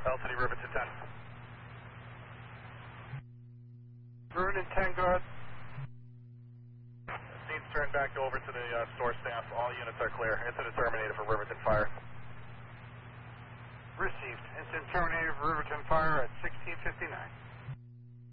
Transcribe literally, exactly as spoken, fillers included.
Altitude Riverton ten. Riverton ten, go ahead. Scene's turned back over to the uh, store staff. All units are clear. Incident terminated for Riverton Fire. Received. Incident terminated for Riverton Fire at sixteen fifty-nine.